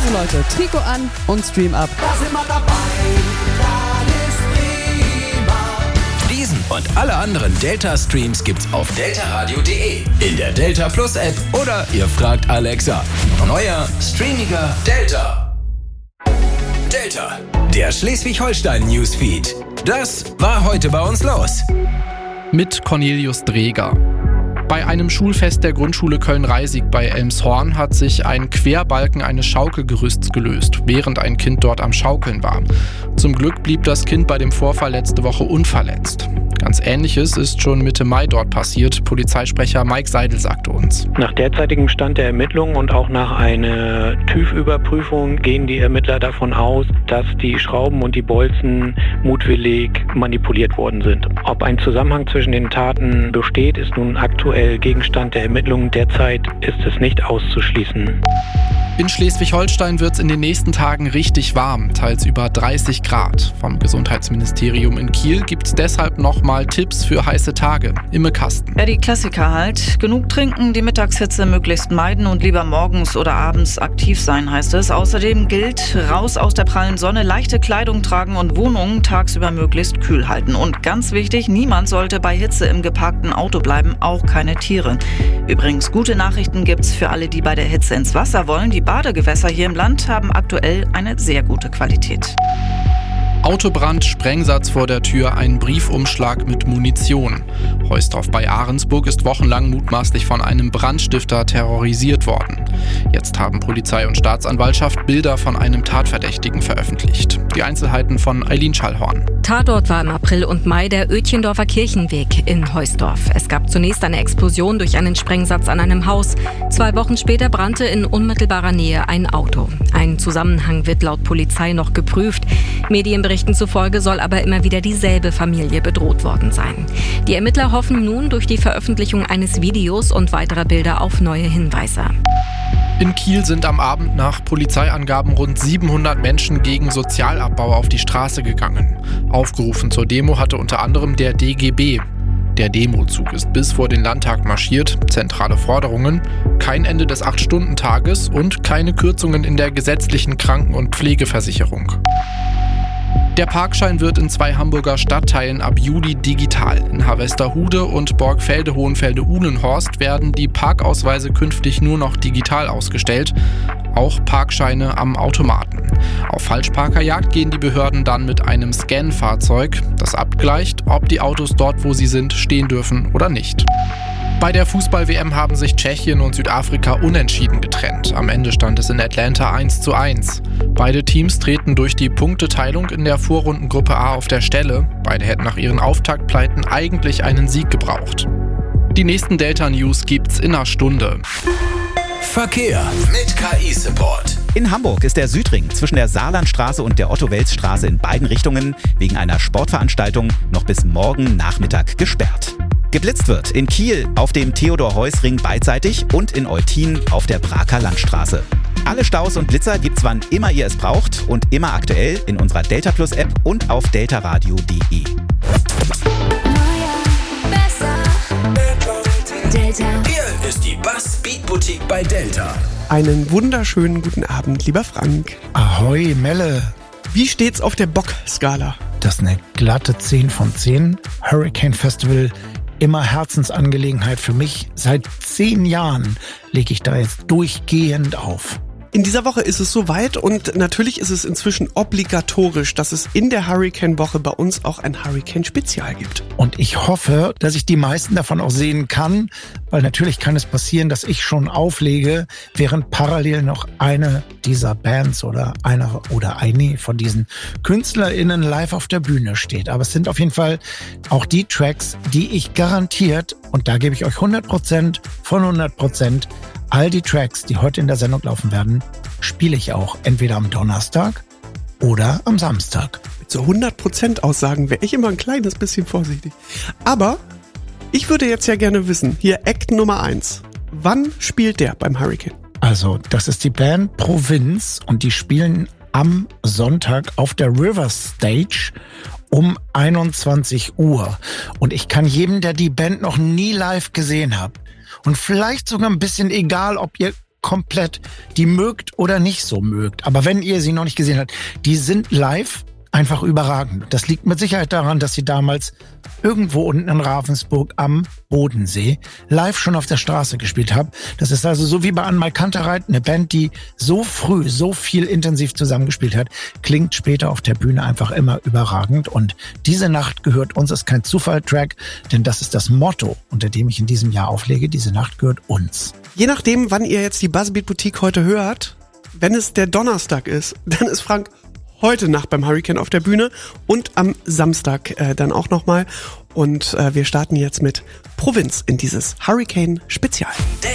Also Leute, Trikot an und Stream ab. Da sind wir dabei, alles prima. Diesen und alle anderen Delta-Streams gibt's auf deltaradio.de, in der Delta Plus App oder ihr fragt Alexa. Neuer, streamiger Delta. Delta, der Schleswig-Holstein-Newsfeed. Das war heute bei uns los. Mit Cornelius Dreger. Bei einem Schulfest der Grundschule Köln-Reisig bei Elmshorn hat sich ein Querbalken eines Schaukelgerüsts gelöst, während ein Kind dort am Schaukeln war. Zum Glück blieb das Kind bei dem Vorfall letzte Woche unverletzt. Ganz Ähnliches ist schon Mitte Mai dort passiert, Polizeisprecher Mike Seidel sagte uns. Nach derzeitigem Stand der Ermittlungen und auch nach einer TÜV-Überprüfung gehen die Ermittler davon aus, dass die Schrauben und die Bolzen mutwillig manipuliert worden sind. Ob ein Zusammenhang zwischen den Taten besteht, ist nun aktuell Gegenstand der Ermittlungen. Derzeit ist es nicht auszuschließen. In Schleswig-Holstein wird es in den nächsten Tagen richtig warm, teils über 30 Grad. Vom Gesundheitsministerium in Kiel gibt es deshalb nochmal Tipps für heiße Tage. Imme Kasten. Ja, die Klassiker halt. Genug trinken, die Mittagshitze möglichst meiden und lieber morgens oder abends aktiv sein, heißt es. Außerdem gilt, raus aus der prallen Sonne, leichte Kleidung tragen und Wohnungen tagsüber möglichst kühl halten. Und ganz wichtig, niemand sollte bei Hitze im geparkten Auto bleiben, auch keine Tiere. Übrigens, gute Nachrichten gibt's für alle, die bei der Hitze ins Wasser wollen. Die Badegewässer hier im Land haben aktuell eine sehr gute Qualität. Autobrand, Sprengsatz vor der Tür, ein Briefumschlag mit Munition. Heusdorf bei Ahrensburg ist wochenlang mutmaßlich von einem Brandstifter terrorisiert worden. Jetzt haben Polizei und Staatsanwaltschaft Bilder von einem Tatverdächtigen veröffentlicht. Die Einzelheiten von Eileen Schallhorn. Tatort war im April und Mai der Ötchendorfer Kirchenweg in Heusdorf. Es gab zunächst eine Explosion durch einen Sprengsatz an einem Haus. 2 Wochen später brannte in unmittelbarer Nähe ein Auto. Ein Zusammenhang wird laut Polizei noch geprüft. Medienberichten zufolge soll aber immer wieder dieselbe Familie bedroht worden sein. Die Ermittler hoffen nun durch die Veröffentlichung eines Videos und weiterer Bilder auf neue Hinweise. In Kiel sind am Abend nach Polizeiangaben rund 700 Menschen gegen Sozialabbau auf die Straße gegangen. Aufgerufen zur Demo hatte unter anderem der DGB. Der Demozug ist bis vor den Landtag marschiert. Zentrale Forderungen: kein Ende des 8-Stunden-Tages und keine Kürzungen in der gesetzlichen Kranken- und Pflegeversicherung. Der Parkschein wird in 2 Hamburger Stadtteilen ab Juli digital. In Harvesterhude und Borgfelde-Hohenfelde-Uhlenhorst werden die Parkausweise künftig nur noch digital ausgestellt. Auch Parkscheine am Automaten. Auf Falschparkerjagd gehen die Behörden dann mit einem Scan-Fahrzeug, das abgleicht, ob die Autos dort, wo sie sind, stehen dürfen oder nicht. Bei der Fußball-WM haben sich Tschechien und Südafrika unentschieden getrennt. Am Ende stand es in Atlanta 1:1. Beide Teams treten durch die Punkteteilung in der Vorrundengruppe A auf der Stelle. Beide hätten nach ihren Auftaktpleiten eigentlich einen Sieg gebraucht. Die nächsten Delta-News gibt's in einer Stunde. Verkehr mit KI-Support. In Hamburg ist der Südring zwischen der Saarlandstraße und der Otto-Wels-Straße in beiden Richtungen wegen einer Sportveranstaltung noch bis morgen Nachmittag gesperrt. Geblitzt wird in Kiel auf dem Theodor-Heuss-Ring beidseitig und in Eutin auf der Braker Landstraße. Alle Staus und Blitzer gibt's wann immer ihr es braucht und immer aktuell in unserer Delta Plus App und auf deltaradio.de. Hier ist die Bass Beat Boutique bei Delta. Einen wunderschönen guten Abend, lieber Frank. Ahoi, Melle. Wie steht's auf der Bock-Skala? Das ist eine glatte 10 von 10. Hurricane Festival, immer Herzensangelegenheit für mich. Seit 10 Jahren lege ich da jetzt durchgehend auf. In dieser Woche ist es soweit und natürlich ist es inzwischen obligatorisch, dass es in der Hurricane-Woche bei uns auch ein Hurricane-Spezial gibt. Und ich hoffe, dass ich die meisten davon auch sehen kann, weil natürlich kann es passieren, dass ich schon auflege, während parallel noch eine dieser Bands oder einer oder eine von diesen KünstlerInnen live auf der Bühne steht. Aber es sind auf jeden Fall auch die Tracks, die ich garantiert, und da gebe ich euch 100% von 100%, all die Tracks, die heute in der Sendung laufen werden, spiele ich auch entweder am Donnerstag oder am Samstag. Mit so 100% Aussagen wäre ich immer ein kleines bisschen vorsichtig. Aber ich würde jetzt ja gerne wissen, hier Act Nummer 1. Wann spielt der beim Hurricane? Also, das ist die Band Provinz und die spielen am Sonntag auf der River Stage um 21 Uhr. Und ich kann jedem, der die Band noch nie live gesehen hat, und vielleicht sogar ein bisschen egal, ob ihr komplett, die mögt oder nicht so mögt. Aber wenn ihr sie noch nicht gesehen habt, die sind live einfach überragend. Das liegt mit Sicherheit daran, dass sie damals irgendwo unten in Ravensburg am Bodensee live schon auf der Straße gespielt haben. Das ist also so wie bei Anmal Kantereit, eine Band, die so früh, so viel intensiv zusammengespielt hat, klingt später auf der Bühne einfach immer überragend. Und diese Nacht gehört uns, ist kein Zufall-Track, denn das ist das Motto, unter dem ich in diesem Jahr auflege. Diese Nacht gehört uns. Je nachdem, wann ihr jetzt die Buzzbeat Boutique heute hört, wenn es der Donnerstag ist, dann ist Frank heute Nacht beim Hurricane auf der Bühne und am Samstag dann auch nochmal. Und wir starten jetzt mit Provinz in dieses Hurricane-Spezial.